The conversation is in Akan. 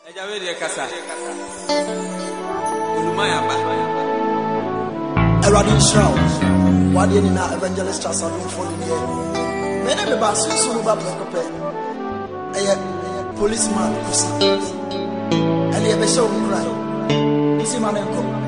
Ejawe de kasa. Ulumaya ba. Eradin Shroud. What do you know? Evangelist Charles Alun for you. Many of the basins who are prepared. A policeman. And he have a show me right. You see my name.